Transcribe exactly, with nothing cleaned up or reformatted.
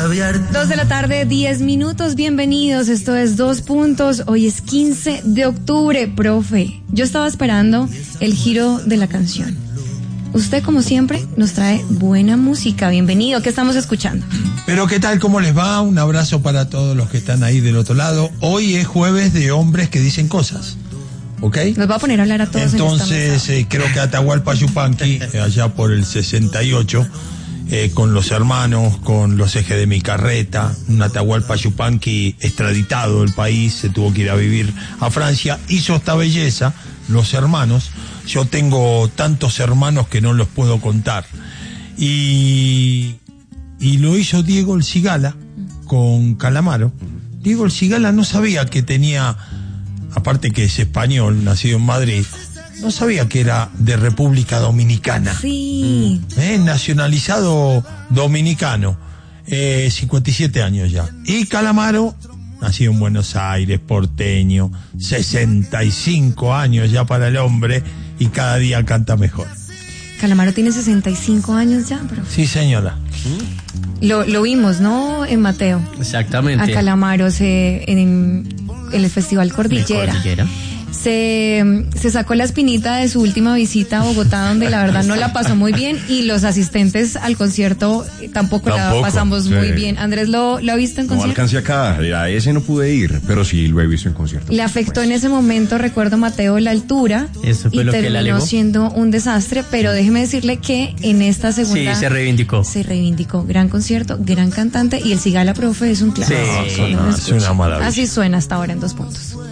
abierto. Dos de la tarde, diez minutos, bienvenidos, esto es Dos Puntos, hoy es quince de octubre, profe, yo estaba esperando el giro de la canción. Usted, como siempre, nos trae buena música, bienvenido, ¿qué estamos escuchando? Pero ¿qué tal? ¿Cómo les va? Un abrazo para todos los que están ahí del otro lado. Hoy es jueves de hombres que dicen cosas, ¿ok? Nos va a poner a hablar a todos. Entonces, eh, creo que Atahualpa Yupanqui, eh, allá por el sesenta y ocho, eh, con los hermanos, con los ejes de mi carreta, un Atahualpa Yupanqui extraditado del país, se tuvo que ir a vivir a Francia, hizo esta belleza, Los Hermanos. Yo tengo tantos hermanos que no los puedo contar. Y, y lo hizo Diego El Cigala con Calamaro. Diego El Cigala no sabía que tenía, aparte que es español, nacido en Madrid, no sabía que era de República Dominicana. Sí. Eh, nacionalizado dominicano, eh, cincuenta y siete años ya. Y Calamaro, nacido en Buenos Aires, porteño, sesenta y cinco años ya para el hombre, y cada día canta mejor. Calamaro tiene sesenta y cinco años ya, bro. Sí, señora. Lo, lo vimos, ¿no? En Mateo. Exactamente. A Calamaro se, en, en el Festival Cordillera. Cordillera. Se, se sacó la espinita de su última visita a Bogotá, donde la verdad no la pasó muy bien, y los asistentes al concierto tampoco, tampoco la pasamos sí. muy bien. Andrés, ¿lo, lo ha visto en concierto? No alcancé acá, a ese no pude ir, pero sí lo he visto en concierto. Le afectó en ese momento, recuerdo, Mateo, la altura. Eso fue y lo que le terminó alegó. siendo un desastre, pero déjeme decirle que en esta segunda... Sí, se reivindicó. Se reivindicó. Gran concierto, gran cantante, y el Cigala, profe, es un clásico. Sí, no, es una maravilla. Así suena hasta ahora en Dos Puntos.